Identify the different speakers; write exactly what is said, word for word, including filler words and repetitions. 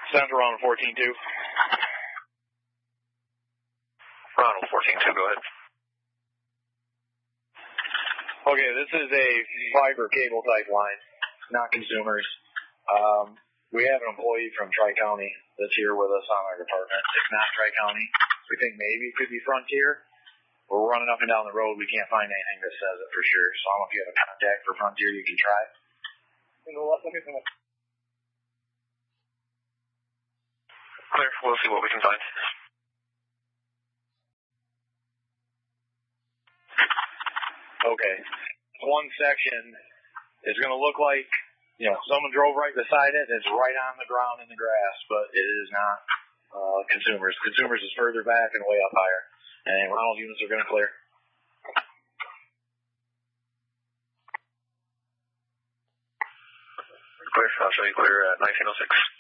Speaker 1: Send Ronald fourteen two.
Speaker 2: Ronald fourteen two, go ahead.
Speaker 1: Okay, this is a fiber cable type line, not consumers. Um, we have an employee from Tri-County that's here with us on our department. It's not Tri-County. We think maybe it could be Frontier. We're running up and down the road. We can't find anything that says it for sure. So I don't know if you have a contact for Frontier you can try.
Speaker 3: You know what? Let me finish.
Speaker 2: Clear. We'll see what we can find.
Speaker 1: Okay. One section is going to look like, you know, someone drove right beside it. It's right on the ground in the grass, but it is not uh, consumers. Consumers is further back and way up higher. And Ronald units are going to clear.
Speaker 2: Clear. I'll show you clear at nineteen oh six.